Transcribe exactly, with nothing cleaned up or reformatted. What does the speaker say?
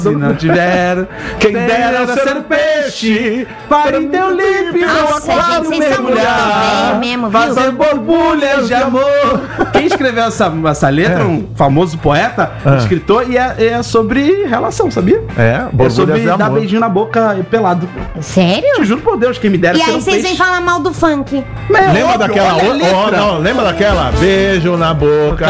Se não tiver, quem dera ser um peixe, para em teu límpido aquário mergulhar, mesmo, viu? fazer borbulhas de amor. Quem escreveu essa, essa letra, É. um famoso poeta, Ah. escritor, e é, é sobre relação, sabia? É, É borbulhas sobre de dar amor. beijinho na boca pelado. Sério? Te juro por Deus, quem me dera E ser aí um vocês peixe. vem falar mal do funk. Mas é Lembra óbvio, daquela olha a outra? letra. Não, lembra daquela? Beijo na boca